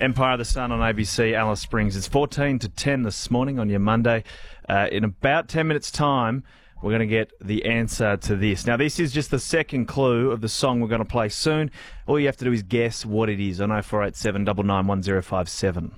Empire of the Sun on ABC, Alice Springs. It's 14 to 10 this morning on your Monday. In about 10 minutes' time, we're going to get the answer to this. Now, this is just the second clue of the song we're going to play soon. All you have to do is guess what it is on 0487 99 1057.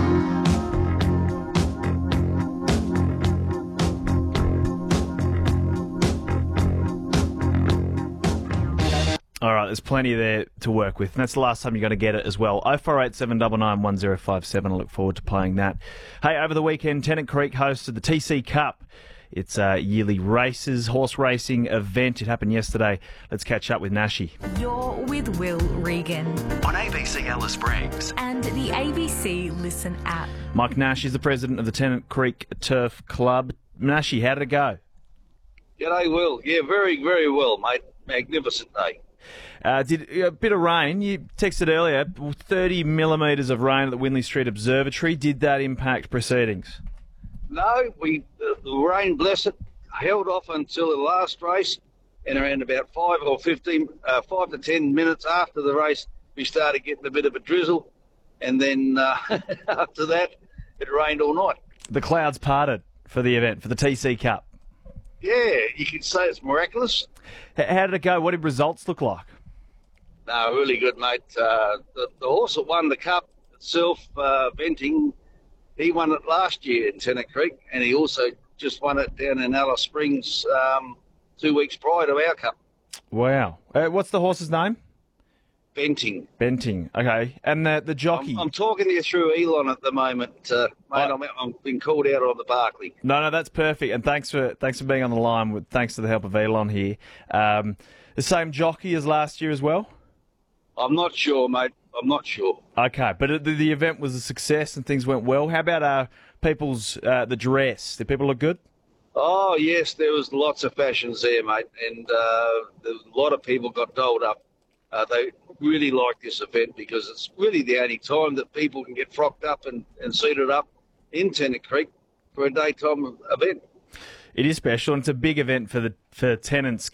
All right, there's plenty there to work with. And that's the last time you're going to get it as well. 0487 99 1057. I look forward to playing that. Hey, over the weekend, Tennant Creek hosted the TC Cup. It's a yearly horse racing event. It happened yesterday. Let's catch up with Nashi. You're with Will Regan on ABC Alice Springs and the ABC Listen app. Mike Nash is the president of the Tennant Creek Turf Club. Nashi, how did it go? G'day, Will. Yeah, very, very well, mate. Magnificent day. Did a bit of rain. You texted earlier, 30 millimetres of rain at the Winley Street Observatory. Did that impact proceedings? No, the rain, bless it, held off until the last race, and around about 5 to 10 minutes after the race, we started getting a bit of a drizzle, and then after that, it rained all night. The clouds parted for the event, for the TC Cup. Yeah, you could say it's miraculous. How did it go? What did results look like? No, really good, mate. The horse that won the Cup itself, Venting, he won it last year in Tennant Creek, and he also just won it down in Alice Springs 2 weeks prior to our Cup. Wow. What's the horse's name? Venting. Venting, okay. And the jockey? I'm talking to you through Elon at the moment, mate. I've been called out on the Barclay. No, that's perfect. And thanks for being on the line. Thanks to the help of Elon here. The same jockey as last year as well? I'm not sure, mate. I'm not sure. Okay, but the event was a success and things went well. How about people's the dress? Did people look good? Oh, yes, there was lots of fashions there, mate, and a lot of people got dolled up. They really like this event because it's really the only time that people can get frocked up and seated up in Tennant Creek for a daytime event. It is special, and it's a big event for Tennant's